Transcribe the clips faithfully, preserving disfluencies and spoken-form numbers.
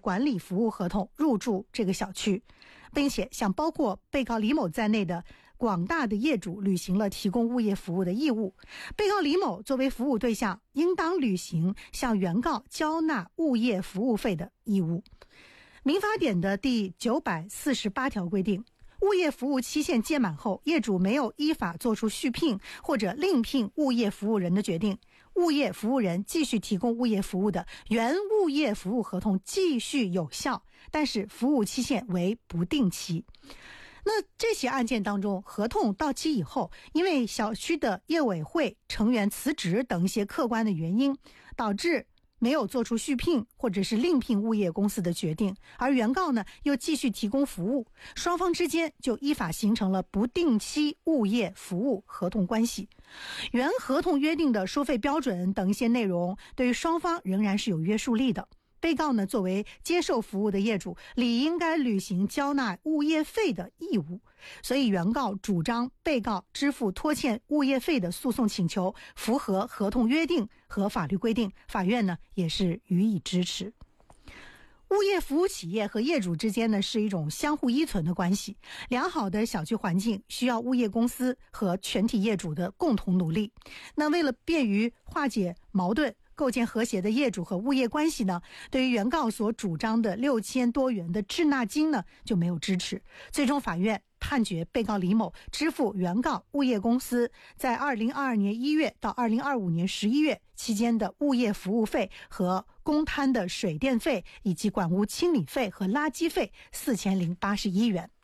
管理服务合同入住这个小区，并且向包括被告李某在内的广大的业主履行了提供物业服务的义务。被告李某作为服务对象，应当履行向原告交纳物业服务费的义务。民法典的第九百四十八条规定，物业服务期限届满后，业主没有依法作出续聘或者另聘物业服务人的决定，物业服务人继续提供物业服务的，原物业服务合同继续有效，但是服务期限为不定期。那这起案件当中，合同到期以后，因为小区的业委会成员辞职等一些客观的原因，导致没有做出续聘或者是另聘物业公司的决定，而原告呢又继续提供服务，双方之间就依法形成了不定期物业服务合同关系。原合同约定的收费标准等一些内容，对于双方仍然是有约束力的。被告呢，作为接受服务的业主，理应该履行交纳物业费的义务，所以原告主张被告支付拖欠物业费的诉讼请求符合合同约定和法律规定，法院呢也是予以支持。物业服务企业和业主之间呢是一种相互依存的关系，良好的小区环境需要物业公司和全体业主的共同努力。那为了便于化解矛盾，构建和谐的业主和物业关系呢，对于原告所主张的六千多元的滞纳金呢就没有支持。最终法院判决被告李某支付原告物业公司在二零二二年一月到二零二五年十一月期间的物业服务费和公摊的水电费以及管屋清理费和垃圾费四千零八十一元。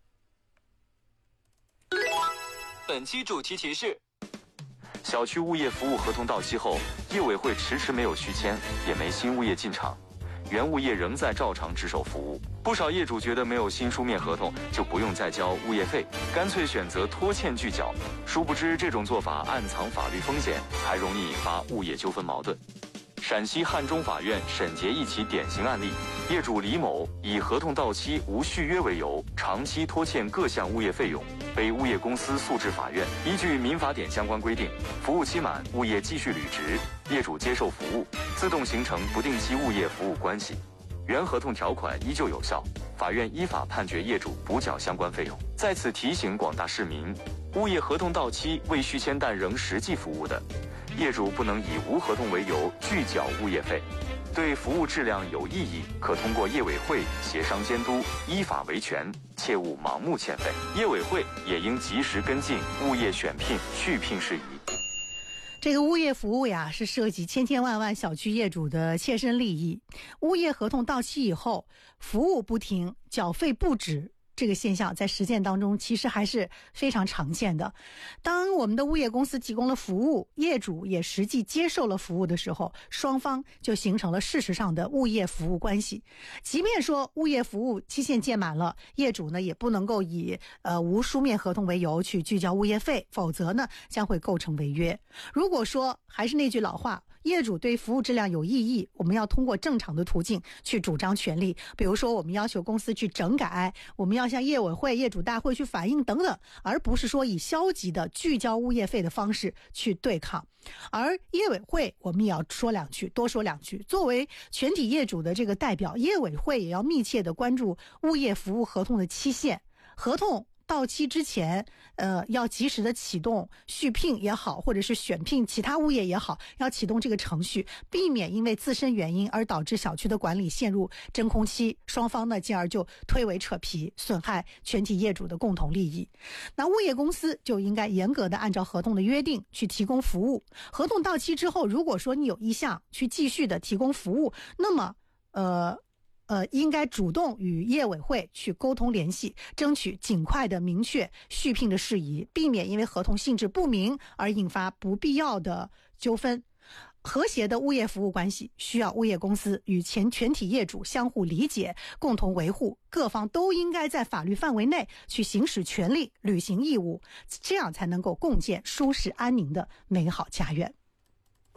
本期主题提示：小区物业服务合同到期后，业委会迟迟没有续签，也没新物业进场，原物业仍在照常值守服务。不少业主觉得没有新书面合同就不用再交物业费，干脆选择拖欠拒缴。殊不知这种做法暗藏法律风险，还容易引发物业纠纷矛盾。陕西汉中法院审结一起典型案例，业主李某以合同到期无续约为由，长期拖欠各项物业费用，被物业公司诉至法院。依据民法典相关规定，服务期满，物业继续履职，业主接受服务，自动形成不定期物业服务关系，原合同条款依旧有效，法院依法判决业主补缴相关费用。在此提醒广大市民，物业合同到期未续签但仍实际服务的，业主不能以无合同为由拒缴物业费。对服务质量有异议，可通过业委会协商监督，依法维权，切勿盲目欠费。业委会也应及时跟进物业选聘、续聘事宜。 这个物业服务呀，是涉及千千万万小区业主的切身利益。物业合同到期以后，服务不停，缴费不止，这个现象在实践当中其实还是非常常见的。当我们的物业公司提供了服务，业主也实际接受了服务的时候，双方就形成了事实上的物业服务关系。即便说物业服务期限届满了，业主呢也不能够以呃无书面合同为由去拒交物业费，否则呢将会构成违约。如果说还是那句老话，业主对服务质量有异议，我们要通过正常的途径去主张权利，比如说我们要求公司去整改，我们要向业委会、业主大会去反映等等，而不是说以消极的拒交物业费的方式去对抗。而业委会我们也要说两句，多说两句。作为全体业主的这个代表，业委会也要密切的关注物业服务合同的期限，合同到期之前，呃，要及时的启动续聘也好，或者是选聘其他物业也好，要启动这个程序，避免因为自身原因而导致小区的管理陷入真空期，双方呢进而就推诿扯皮，损害全体业主的共同利益。那物业公司就应该严格的按照合同的约定去提供服务。合同到期之后，如果说你有意向去继续的提供服务，那么呃。呃，应该主动与业委会去沟通联系，争取尽快的明确续聘的事宜，避免因为合同性质不明而引发不必要的纠纷。和谐的物业服务关系需要物业公司与前全体业主相互理解，共同维护，各方都应该在法律范围内去行使权利，履行义务，这样才能够共建舒适安宁的美好家园。